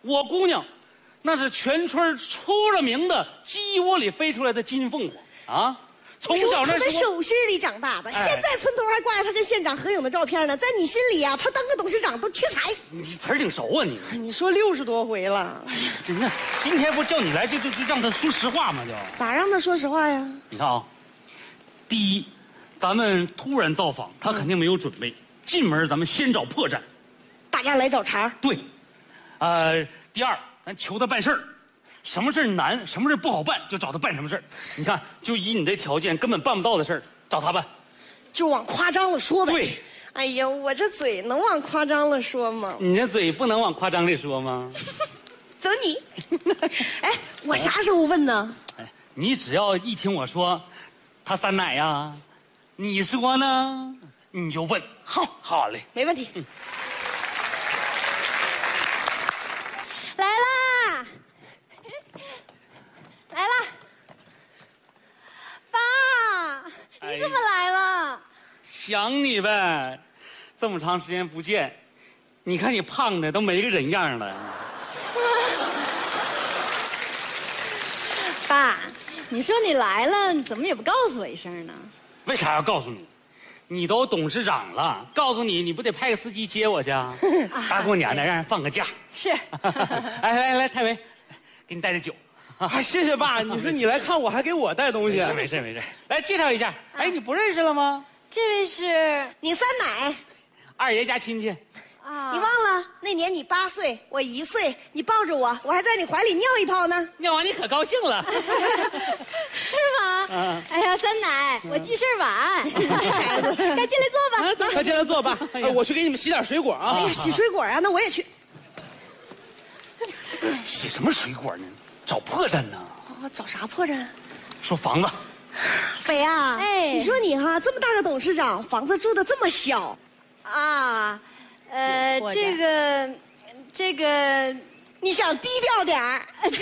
我姑娘，那是全村出了名的鸡窝里飞出来的金凤凰啊！从小那他在首饰里长大的，现在村头还挂着他跟县长合影的照片呢。在你心里啊，他当个董事长都屈才。 你词儿挺熟啊你！ 你说60多回了。 哎呀，真的，今天不叫你来就让他说实话吗？就咋让他说实话呀？ 你看啊，第一，咱们突然造访，他肯定没有准备。进门咱们先找破绽， 大家来找茬。 对，第二，咱求他办事儿。什么事儿难，什么事儿不好办，就找他办什么事儿。你看，就以你这条件，根本办不到的事儿，找他办， 就往夸张了说呗。 对， 哎呀，我这嘴能往夸张了说吗？ 你这嘴不能往夸张里说吗？ 走你！哎，我啥时候问呢？ 哎，你只要一听我说，他三奶呀，你说呢，你就问。好嘞， 没问题。来啦！来啦！爸，你怎么来了？ 想你呗，这么长时间不见，你看你胖的都没个人样了。 爸，你说你来了，你怎么也不告诉我一声呢？ 为啥要告诉你？你都董事长了，告诉你，你不得派个司机接我去啊？大过年的，让人放个假。 是。 哎，来，太维，给你带点酒。 啊，谢谢爸！你说你来看我，还给我带东西。 没事。来介绍一下，哎，你不认识了吗？ 这位是你三奶， 二爷家亲戚。 啊， 你忘了那年你8岁，我1岁，你抱着我，我还在你怀里尿一泡呢。 尿完你可高兴了。 是吗？哎呀，三奶，我记事儿晚，该进来坐吧。 快进来坐吧，我去给你们洗点水果啊。 哎呀，洗水果啊，那我也去。 洗什么水果呢？找破绽呢？ 找啥破绽？ 说房子。 飞啊， 哎你说你哈这么大个董事长，房子住的这么小啊，这个， 你想低调点儿？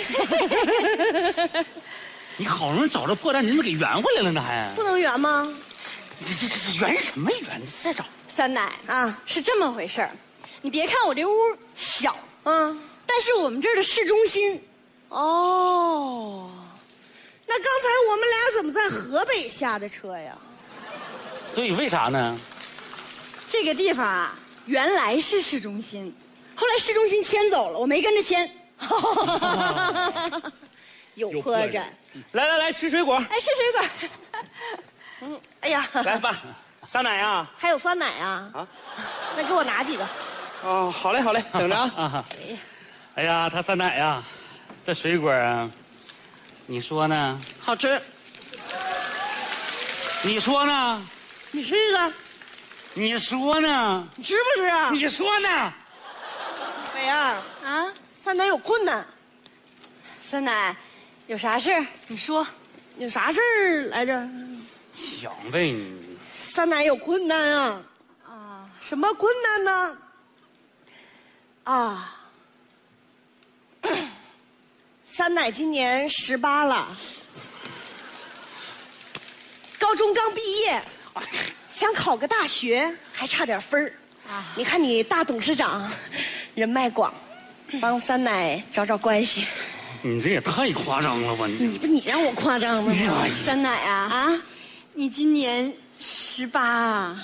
你好容易找着破绽，你怎么给圆回来了呢？还不能圆吗？ 这圆什么圆？再找。 三奶啊， 是这么回事儿。你别看我这屋小，但是我们这儿的市中心。 哦，那刚才我们俩怎么在河北下的车呀？ 对，为啥呢？ 这个地方啊，原来是市中心，后来市中心迁走了，我没跟着迁。 有破绽。 来，吃水果。 哎，吃水果。 哎呀， 来爸，三奶啊。 还有酸奶啊？那给我拿几个。 哦，好嘞，等着啊。 哎呀，他三奶呀，这水果啊，你说呢？ 好吃。 你说呢？ 你吃一个。 你说呢？ 你吃不吃啊？ 你说呢？ 飞啊，三奶有困难。 三奶，有啥事儿你说。 有啥事儿来着？ 想呗你。 三奶有困难啊。什么困难呢？三奶今年18了，高中刚毕业，想考个大学，还差点分儿。你看你大董事长，人脉广，帮三奶找找关系。 你这也太夸张了吧你！ 你让我夸张了吗？ 三奶啊，你今年18啊？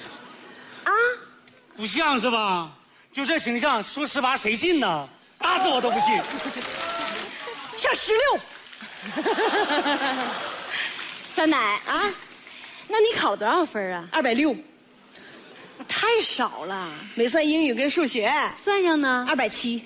不像是吧？就这形象，说18谁信呢？打死我都不信。 像16。 三奶那你考了多少分啊 ？260。 太少了， 没算英语跟数学。 算上呢 ？270。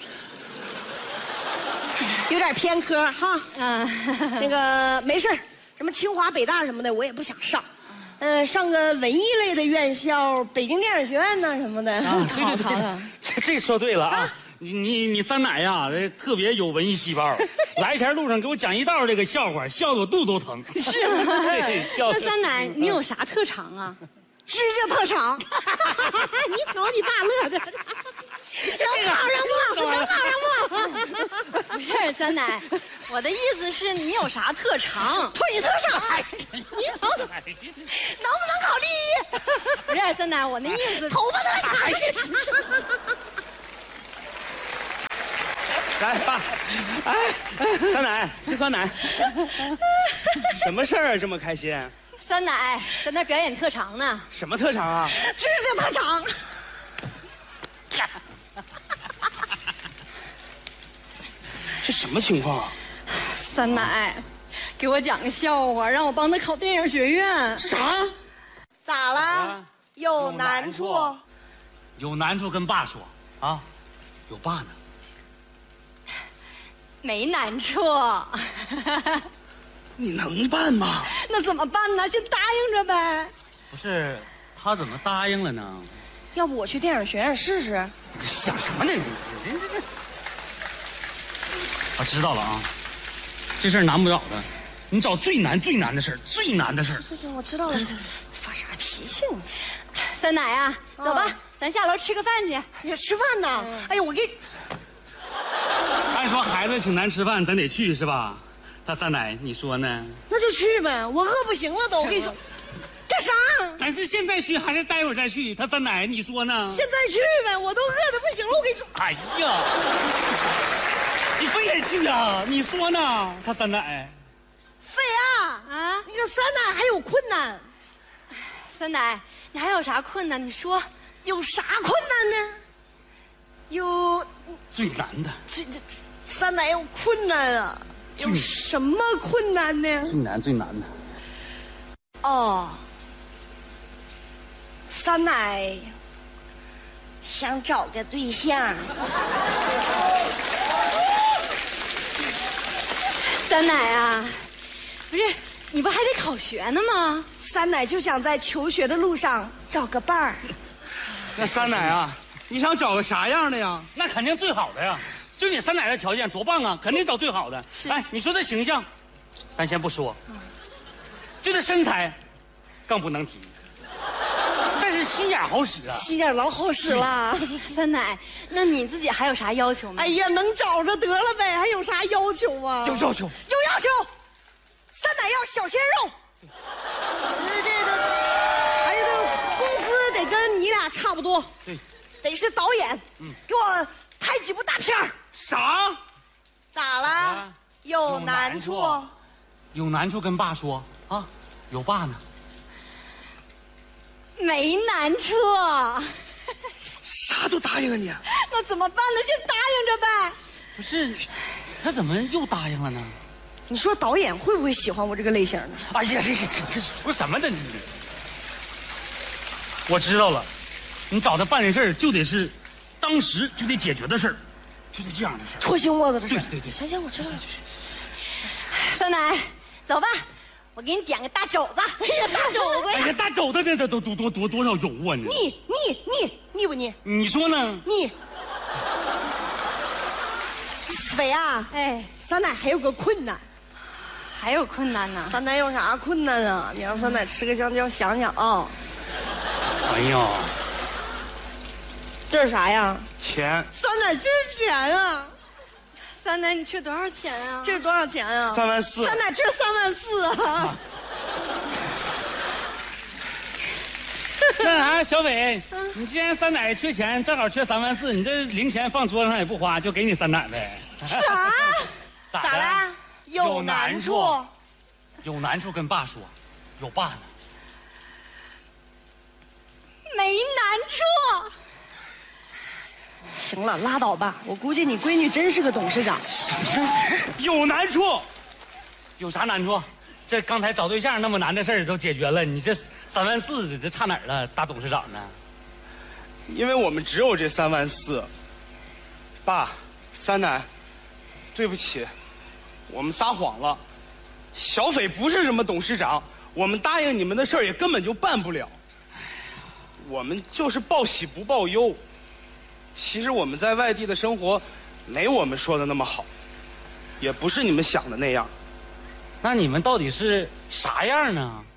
有点偏科哈。那个没事，什么清华北大什么的我也不想上。上个文艺类的院校，北京电影学院呐什么的。 对，这说对了啊！你三奶呀，特别有文艺细胞。来前路上给我讲一道这个笑话，笑得我肚子都疼。 是吗？ 笑。 那三奶，你有啥特长啊？ 指甲特长。你瞅你爸乐的。能考上不？ 不是三奶，我的意思是你有啥特长？ 腿特长。你瞅瞅，能不能考第1？ 不是三奶，我那意思。 头发特长。 来，爸，酸奶吃酸奶。什么事儿啊？这么开心？ 酸奶在那表演特长呢。 什么特长啊？ 知识特长。 这什么情况啊？ 酸奶，给我讲个笑话，让我帮他考电影学院。 啥？ 咋了？有难处？ 有难处跟爸说啊，有爸呢。 没难处。 你能办吗？ 那怎么办呢？先答应着呗。 不是，他怎么答应了呢？ 要不我去电影学院试试？ 这想什么呢？这。我知道了啊，这事儿难不了的，你找最难的事儿，最难的事儿。 我知道了，发啥脾气呢？ 酸奶啊，走吧，咱下楼吃个饭去。 哎呀，吃饭呢？哎呀，我给。 按说孩子请咱吃饭，咱得去是吧？大三奶，你说呢？ 那就去呗，我饿不行了都。我跟你说，干啥？ 咱是现在去还是待会儿再去？他三奶，你说呢？ 现在去呗，我都饿得不行了。我跟你说， 哎呀，你非得去啊？你说呢？他三奶， 飞啊！ 啊， 你这三奶还有困难？ 酸奶，你还有啥困难？你说。 有啥困难呢？有最难的。 这三奶有困难啊？有什么困难呢？ 最难的。 哦，三奶想找个对象。 酸奶啊，不是，你不还得考学呢吗？ 三奶就想在求学的路上找个伴儿。 那三奶啊，你想找个啥样的呀？ 那肯定最好的呀，就你三奶的条件多棒啊，肯定找最好的。哎，你说这形象，咱先不说，就这身材，更不能提。但是心眼好使啊， 心眼老好使了。 酸奶，那你自己还有啥要求吗？ 哎呀，能找着得了呗，还有啥要求啊？ 有要求， 有要求。三奶要小鲜肉，还有这工资得跟你俩差不多。 对， 得是导演，给我拍几部大片儿。 啥？ 咋了？有难处？ 有难处跟爸说啊，有爸呢。 没难处。 啥都答应啊你？ 那怎么办呢？先答应着呗。 不是，他怎么又答应了呢？ 你说导演会不会喜欢我这个类型呢？ 哎呀，这说什么呢你？我知道了，你找他办的事儿就得是当时就得解决的事儿，就得这样的事儿。 戳心窝子的事儿。 对。 行，我知道了。 酸奶，走吧，我给你点个大肘子。 哎呀，大肘子！ 哎呀，大肘子这多少油啊你？ 腻不腻？ 你说呢？ 腻。伟啊， 哎， 三奶还有个困难。 还有困难呢？ 三奶有啥困难啊？你让三奶吃个香蕉想想啊。 哎呀， 这是啥呀？ 钱。 三奶这是钱啊！ 酸奶，你缺多少钱啊？ 这是多少钱啊 34000。 三奶缺34000啊！ 那啥，小伟，你既然三奶缺钱，正好缺34000，你这零钱放桌上也不花，就给你三奶呗。 啥？ 咋了？有难处？ 有难处跟爸说，有爸呢。 没难处。 行了，拉倒吧。我估计你闺女真是个董事长。 有难处？ 有啥难处？这刚才找对象那么难的事儿都解决了，你这34000这差哪儿了？大董事长呢？ 因为我们只有这34000。爸，三奶，对不起，我们撒谎了。小斐不是什么董事长，我们答应你们的事儿也根本就办不了。我们就是报喜不报忧。其实我们在外地的生活，没我们说的那么好，也不是你们想的那样。 那你们到底是啥样呢？